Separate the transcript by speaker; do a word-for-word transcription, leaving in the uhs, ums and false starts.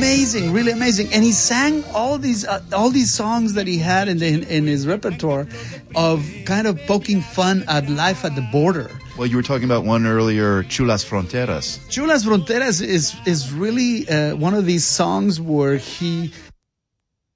Speaker 1: amazing, really amazing. And he sang all these uh, all these songs that he had in, the, in in his repertoire of kind of poking fun at life at the border.
Speaker 2: Well, you were talking about one earlier, Chulas Fronteras.
Speaker 1: Chulas Fronteras is is really uh, one of these songs where he